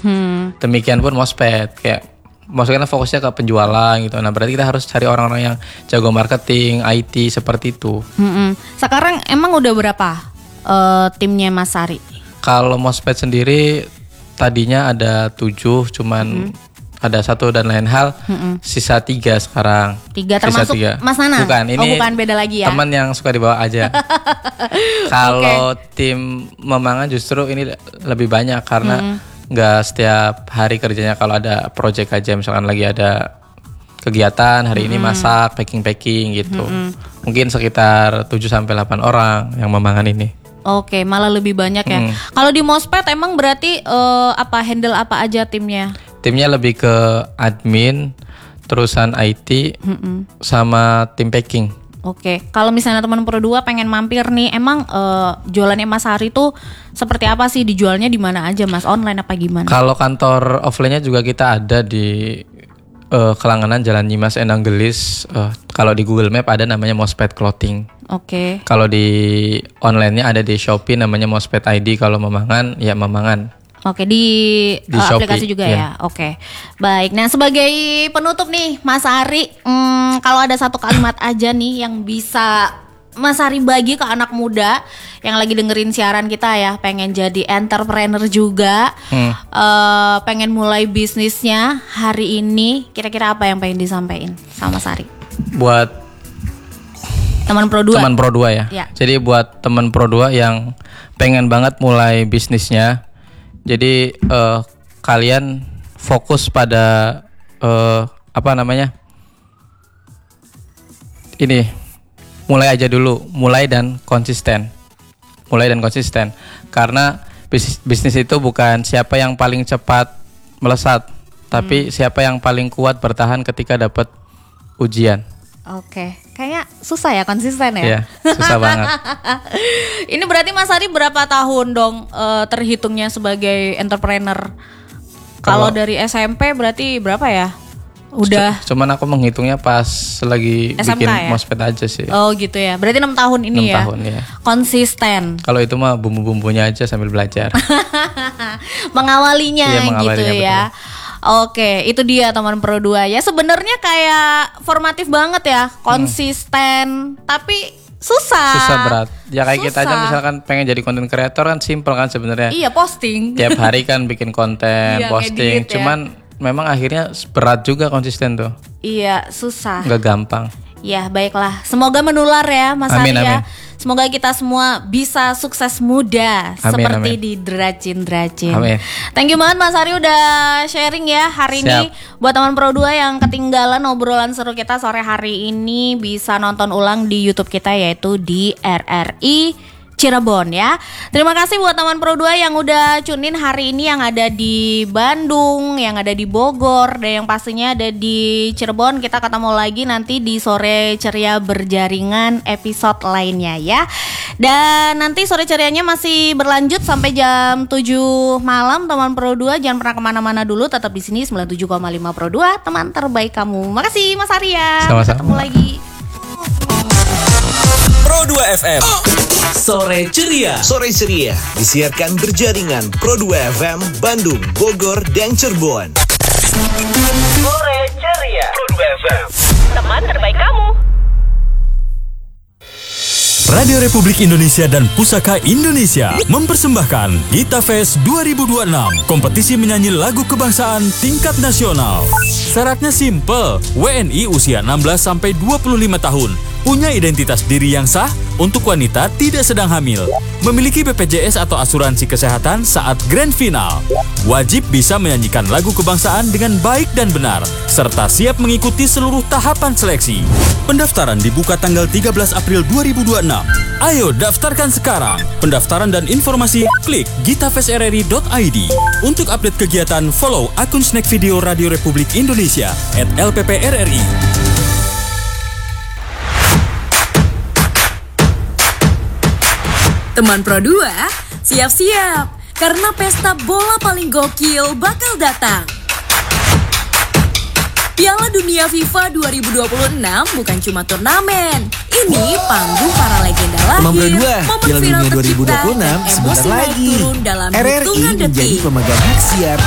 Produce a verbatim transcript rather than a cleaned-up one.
Hmm. Demikian pun Mosped, kayak maksudnya fokusnya ke penjualan gitu. Nah berarti kita harus cari orang-orang yang jago marketing, I T seperti itu. Hmm. Sekarang emang udah berapa uh, timnya Mas Sari? Kalau Mosped sendiri tadinya ada tujuh, cuman hmm. ada satu dan lain hal, hmm. sisa tiga sekarang. Tiga termasuk tiga. Mas Nana? Bukan, ini oh, bukan beda lagi ya? Teman yang suka dibawa aja. Kalau okay. tim Memangan justru ini lebih banyak karena nggak hmm. setiap hari kerjanya kalau ada project aja, misalkan lagi ada kegiatan hari hmm. ini masak, packing-packing gitu. Hmm. Mungkin sekitar tujuh sampai delapan orang yang Memangan ini. Oke, malah lebih banyak ya. Hmm. Kalau di Mosped emang berarti uh, apa handle apa aja timnya? Timnya lebih ke admin, terusan I T, mm-mm. sama tim packing. Oke, kalau misalnya teman Pro dua pengen mampir nih, emang uh, jualannya Mas Sari tuh seperti apa sih? Dijualnya di mana aja, Mas? Online apa gimana? Kalau kantor offline-nya juga kita ada di uh, Kelangenan, Jalan Nyimas, Endang Gelis. Uh, kalau di Google Map ada namanya Mosped Clothing. Oke. Kalau di online-nya ada di Shopee namanya Mosped I D. Kalau Memangan ya Memangan. Oke, di, di uh, Shopee, aplikasi juga ya. ya. Oke, baik. Nah, sebagai penutup nih, Mas Sari, hmm, kalau ada satu kalimat aja nih yang bisa Mas Sari bagi ke anak muda yang lagi dengerin siaran kita ya, pengen jadi entrepreneur juga, hmm. uh, pengen mulai bisnisnya hari ini, kira-kira apa yang pengen disampaikan sama Mas Sari? Buat teman Pro dua. Teman Pro dua ya. ya. Jadi buat teman Pro dua yang pengen banget mulai bisnisnya. Jadi uh, kalian fokus pada uh, apa namanya? Ini mulai aja dulu, mulai dan konsisten. Mulai dan konsisten. Karena bisnis, bisnis itu bukan siapa yang paling cepat melesat, tapi hmm. siapa yang paling kuat bertahan ketika dapat ujian. Oke, kayaknya susah ya konsisten ya. Iya, susah banget. Ini berarti Mas Sari berapa tahun dong uh, terhitungnya sebagai entrepreneur? Kalau dari S M P berarti berapa ya? Udah. Cuman aku menghitungnya pas lagi S M K bikin ya? Mosped aja sih. Oh gitu ya. Berarti enam tahun ini enam ya. tahun ya. Konsisten. Kalau itu mah bumbu-bumbunya aja sambil belajar. Mengawalinya, iya, mengawalinya gitu ya. Betul. Oke, itu dia teman Pro dua ya. Sebenarnya kayak formatif banget ya, konsisten, hmm. tapi susah. Susah berat. Ya kayak susah. Kita aja misalkan pengen jadi konten kreator kan simple kan sebenarnya. Iya, posting. Tiap hari kan bikin konten, iya, posting. Ngedit, cuman ya. Memang akhirnya berat juga konsisten tuh. Iya, susah. Gak gampang. Ya, baiklah. Semoga menular ya, Mas Sari ya. Semoga kita semua bisa sukses muda amin, seperti amin. Di Drajin-Drajin. Amin. Thank you banget Mas Sari udah sharing ya hari Siap. Ini. Buat teman Pro dua yang ketinggalan obrolan seru kita sore hari ini bisa nonton ulang di YouTube kita yaitu di R R I Cirebon ya. Terima kasih buat teman Pro dua yang udah tune in hari ini yang ada di Bandung, yang ada di Bogor, dan yang pastinya ada di Cirebon. Kita ketemu lagi nanti di Sore Ceria Berjaringan episode lainnya ya. Dan nanti Sore Cerianya masih berlanjut sampai jam tujuh malam teman Pro dua. Jangan pernah kemana-mana dulu, tetap di sini sembilan puluh tujuh koma lima Pro dua, teman terbaik kamu. Makasih Mas Arya. Sama-sama. Ketemu lagi. Pro dua F M Sore Ceria. Sore Ceria disiarkan berjaringan Pro dua F M Bandung, Bogor, dan Cirebon. Sore Ceria Pro dua F M, teman terbaik kamu. Radio Republik Indonesia dan Pusaka Indonesia mempersembahkan Gita Fest dua ribu dua puluh enam, kompetisi menyanyi lagu kebangsaan tingkat nasional. Syaratnya simple, W N I usia enam belas sampai dua puluh lima tahun, punya identitas diri yang sah, untuk wanita tidak sedang hamil, memiliki B P J S atau asuransi kesehatan saat grand final, wajib bisa menyanyikan lagu kebangsaan dengan baik dan benar, serta siap mengikuti seluruh tahapan seleksi. Pendaftaran dibuka tanggal tiga belas April dua ribu dua puluh enam. Ayo daftarkan sekarang. Pendaftaran dan informasi klik gitafest r r i dot i d. Untuk update kegiatan, follow akun Snack Video Radio Republik Indonesia at L P P R R I. Teman Pro dua, siap-siap, karena pesta bola paling gokil bakal datang. Piala Dunia FIFA dua ribu dua puluh enam bukan cuma turnamen. Ini panggung para legenda lahir, Teman Pro dua, momen Piala viral Dunia dua ribu dua puluh enam tercipta, sebentar emosi naik lagi. turun dalam R R I hitungan menjadi detik. pemegang hak siar